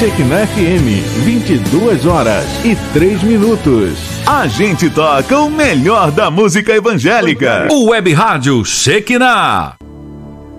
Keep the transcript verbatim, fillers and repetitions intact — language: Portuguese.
Shekinah F M, vinte e duas horas e três minutos. A gente toca o melhor da música evangélica. O Web Rádio Shekinah.